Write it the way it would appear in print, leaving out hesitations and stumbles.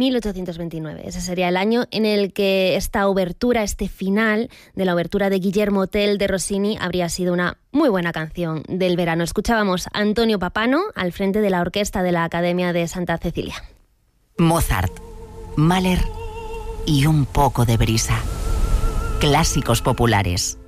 1829. Ese sería el año en el que esta obertura, este final de la obertura de Guillermo Tell de Rossini habría sido una muy buena canción del verano. Escuchábamos a Antonio Papano al frente de la orquesta de la Academia de Santa Cecilia. Mozart, Mahler y un poco de brisa. Clásicos populares.